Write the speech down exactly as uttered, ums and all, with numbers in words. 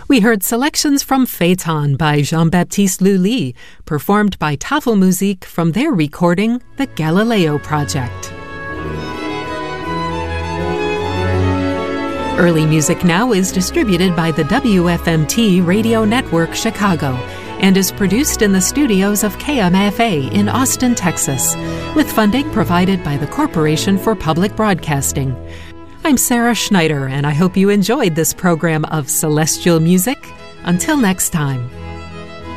We heard selections from Phaeton by Jean-Baptiste Lully, performed by Tafelmusik from their recording, The Galileo Project. Early Music Now is distributed by the W F M T Radio Network Chicago and is produced in the studios of K M F A in Austin, Texas, with funding provided by the Corporation for Public Broadcasting. I'm Sarah Schneider, and I hope you enjoyed this program of celestial music. Until next time.